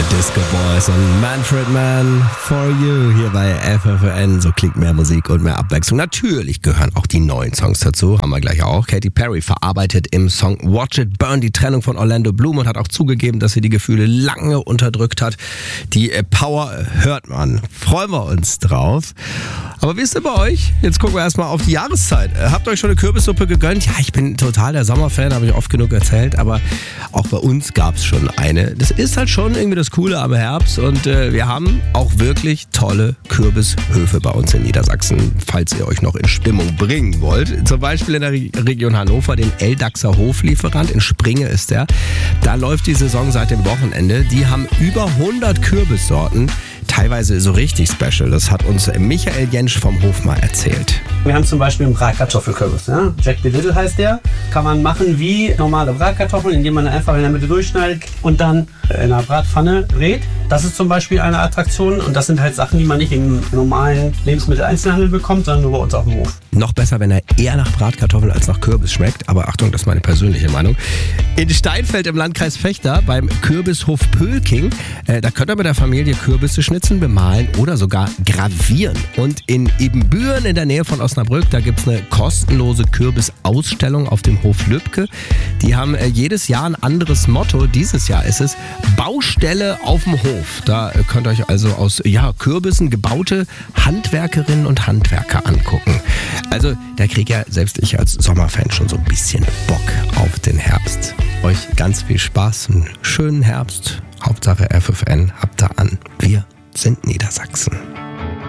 Disco Boys und Manfred Mann for You hier bei FFN. So klingt mehr Musik und mehr Abwechslung. Natürlich gehören auch die neuen Songs dazu, haben wir gleich auch. Katy Perry verarbeitet im Song Watch It Burn die Trennung von Orlando Bloom und hat auch zugegeben, dass sie die Gefühle lange unterdrückt hat. Die Power hört man. Freuen wir uns drauf. Aber wie ist denn bei euch? Jetzt gucken wir erstmal auf die Jahreszeit. Habt ihr euch schon eine Kürbissuppe gegönnt? Ja, ich bin total der Sommerfan, habe ich oft genug erzählt, aber auch bei uns gab es schon eine. Das ist halt schon irgendwie das Coole am Herbst und wir haben auch wirklich tolle Kürbishöfe bei uns in Niedersachsen, falls ihr euch noch in Stimmung bringen wollt. Zum Beispiel in der Region Hannover, den Eldachser Hoflieferant, in Springe ist der. Da läuft die Saison seit dem Wochenende. Die haben über 100 Kürbissorten, teilweise so richtig special. Das hat uns Michael Jentsch vom Hof mal erzählt. Wir haben zum Beispiel einen Bratkartoffelkürbis. Ja? Jack the Little heißt der. Kann man machen wie normale Bratkartoffeln, indem man einfach in der Mitte durchschneidet und dann in einer Bratpfanne brät. Das ist zum Beispiel eine Attraktion und das sind halt Sachen, die man nicht im normalen Lebensmitteleinzelhandel bekommt, sondern nur bei uns auf dem Hof. Noch besser, wenn er eher nach Bratkartoffeln als nach Kürbis schmeckt. Aber Achtung, das ist meine persönliche Meinung. In Steinfeld im Landkreis Vechta beim Kürbishof Pölking, da könnt ihr mit der Familie Kürbisse schnitzen, bemalen oder sogar gravieren. Und in Ebenbüren in der Nähe von Osnabrück, da gibt es eine kostenlose Kürbisausstellung auf dem Hof Lübke. Die haben jedes Jahr ein anderes Motto. Dieses Jahr ist es Baustelle auf dem Hof. Da könnt ihr euch also aus Kürbissen gebaute Handwerkerinnen und Handwerker angucken. Also da krieg ja selbst ich als Sommerfan schon so ein bisschen Bock auf den Herbst. Euch ganz viel Spaß, einen schönen Herbst. Hauptsache FFN habt ihr an. Wir sind Niedersachsen.